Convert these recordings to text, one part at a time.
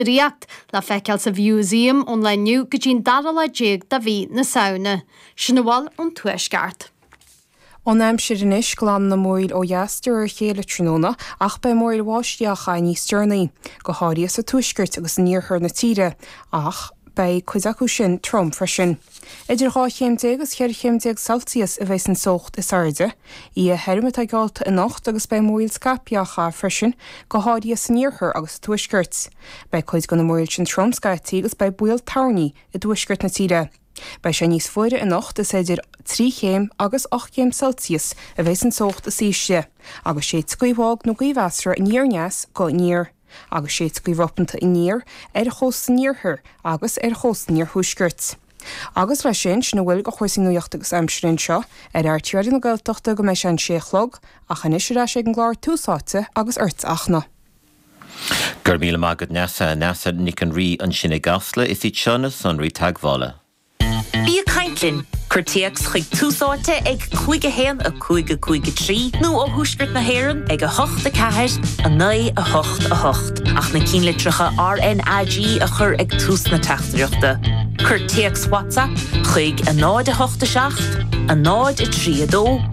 Riacht le feiceal sa bhiúsaíam ón leniu go dtín dara le déag da bhí na saona, sin bhil an tuaisceart. Onaim siris glán na móil ó jaastúir chéile tróna ach be móil bháisteach a níos stúrnaí, go háirí sa tuisgurt agus níorthir na tíre, ach bei cuideachú sin trom freisin. Idir 8 agus 4 Celsius a bheits an socht is airde, í a hermit a gáilta in nacht agus bei móil scapiach a freisin, go háirí sa níorthir agus tuisgurt. Bei chuid go na móil sin trom scaití agus bei buil tauní i tuisgurt na tíre. Bei sé níos fuire in nacht is idir 3 agus 8 Celsius a bheits an socht a síise, agus sé scuibhág nó gcuibhheasra in níorneas go níor, agus sé scuibhropanta in níor chós níorthir agus chós níor thuisgurt. Agus le sin na bhfuil go chuirsaí nuocht agus amsrin seo tíirí na Gaeltachta go mééis an séchlog a chanis sé an gláir túsáte agus achna. Gur míle mágad nesa nic an rí an sinna gasla is í tsena san rí taghála. Bí a caintlinn, chuirtíocht chuig túsáte ag 5 a 5 nó ó thuisgurt na hÉireann ag 8 a 9 a 8. Ach na cínlitricha RNAG a chur ag tús na teachtareachta. Chuirtíocht WhatsApp chuig a 9 a 8 a 9 a 3 a 2,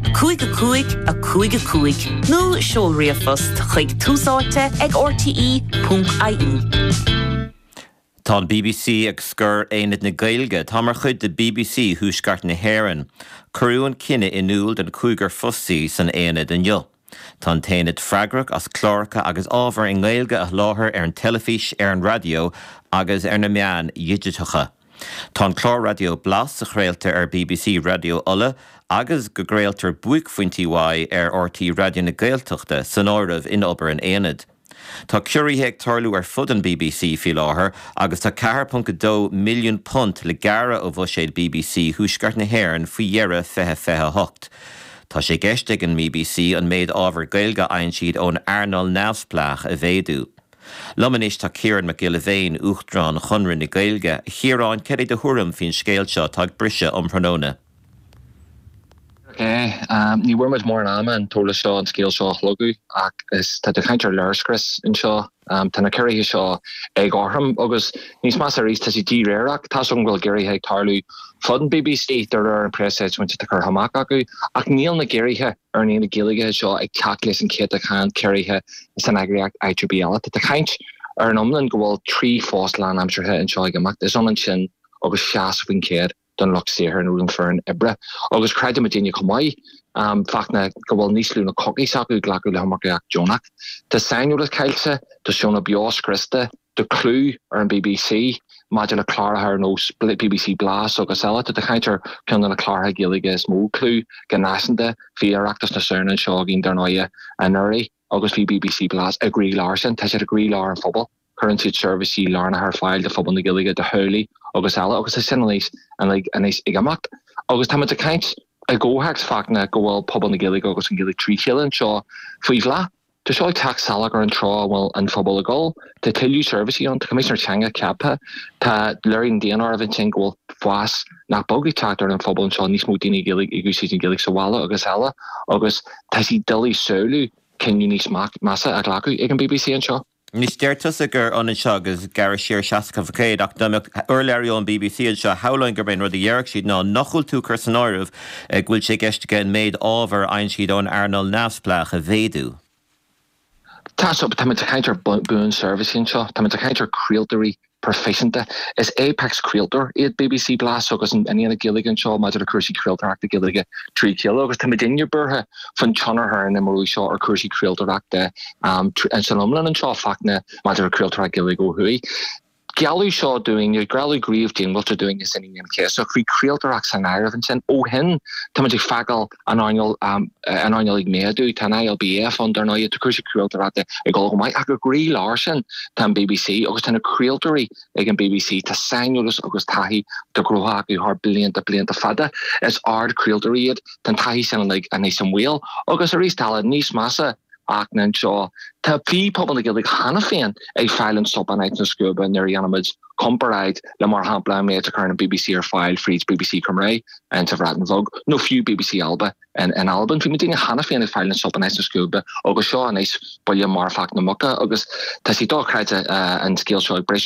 5 nó seolriafost chuig túsáte ag rte.ie. Tá BBC ag scur éad na Gaeilge, tá mar chuid de BBC thuaisceart na hÉireann, curúan cinenne inúil den cúigar fusaí san éad an jo. Tá tainad freigrach as chlóracha agus ábhar in Gaeilge a láthair an telefís an radio agus na meán dhiditeacha. Tá chlár radio blas a chréalta BBC Radio Ulla agus go gréaltar buic faointíhá RT Radio na Gaeltachta san áireamh in obair an éad. Tá cuirithe ag tarlú fud an BBC fi láthair agus tá 4.2 milliún punt le gara ó bhuiséad BBC thuaisceart na hÉireann faoi dhearradh fethe hocht. Tá sé gceiste an BBC an méid ábhar Gaeilge aonsiad ón Arnold Navsplach a bhéadú. Lomanis tá Kieran McGillivane uachtrán chunrin na Gaeilge, chiaráin ceir de thuram fin scéalseo tag brise Pranona. Ní bhfuir muid mór an ama an tóla seo an scéal seo chlogu ach is tá de chaintear leirscris in seo tána ceirithe seo ag ortham agus níos más a rís tá sí dí réireach tá son bhfuil geirithe ag tarlú fud an BBC ar an presid muinte chur hamach acu ach níl na geirithe ar ní na Gaeilge seo ag teachlis an chéad a chan ceirithe is an agriacht ITBL tá chaint ar an omlan go bhfuil 3 fóslan amsirthe in seo ag amach is an sin agus 60 céad don loch séhir an úlan fearn ibre. Agus creide me déine comai, fachna go bhfuil níos lú na cogaí sacu glacu le hamarcaach Jonach. Tá sainúlas cailse, tá siúna bios Christa, de clú ar an BBC, maidir le clárathe ar nó BBC Blas agus eile, tá chaintear ceanna le clárathe Gaeilge is mó clú gan nasanta fi arachtas na saoirn an seo gin darnáide an nuirí agus fi BBC Blas a grí láirsin, tá sé a grí lá an phobal. Currency service í lárna haar fáil de phobal na Gaeilge de thuirlí agus eile agus is sinlís an is ag amach. Agus tá a caint a ggóthachs fachna go bhfuil pobal na Gaeilge agus an Gaeilge trí chéileann seo faoi bhla. Tá seo tax salag ar an trá bhfuil an phobal a gáil. Tá tilú service í an Commissioner Changa ceaptha tá leiríonn déanaar a bhain sin go bhfuil fuas nach bogaí teachtar an phobal an seo níos mó daoine Gaeilge i gúsí an Gaeilge sa bhla agus eile agus tá sí dulí saoilú cinniú níos massa a ghlacu ag an BBC an seo. Nis deirtas a gur an seo agus gar siar 60 ach urléirí an BBC an seo halainn gur ben rud a dhearg siad ná nachhfuil tú chur san áireamh ag bhfuil sé gceiste an méid ábhar ein siad ón Arnold Navsplach a bhéadú. Tá so tá a chaintear bún service in seo, tá a chaintear crealtarí proficiente is Apex crealtar iad BBC Blas agus an aíana Gaeilge an seo maidir a cuasí crealtarach de Gaeilge 3 kilo agus tá daine burtha fan tionarthar na marú seo ar cuasí crealtarach de an san omlan an seo fachna maidir a crealtarach Gaeilge ó hui. Galú seo doing your gralú grief doing what they're doing is in the case so free crealtarach san airh an sin ó hin tá fagal an annual ag méadú tá ILBF an darnáide tú cuasí crealtarach de ag go mai ag a grí láirsin tan BBC agus tan a crealtarí ag an BBC tá sainúlas agus taihí de groha acu haar blianta fada is ard crealtaríad tan taihí sin an is an wheel agus a rís tala níos massa ach nan seo tá pí pobl na Gaeilge hana féin ag feilen stop an eit na scuba nar anamid comparáid le mar hapla mé a karna BBC ar file Freeds BBC Cymru en te vraten vog no few BBC Alba en Alban fi dinge hanna féin ag feilen stop an eit na scuba agus seo an eis bolje mar fach na mucka agus tá si dá kreite an skill show